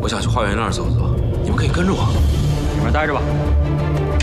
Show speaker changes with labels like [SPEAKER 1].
[SPEAKER 1] 我想去花园那儿走走，你们可以跟着我。
[SPEAKER 2] 里面待着吧。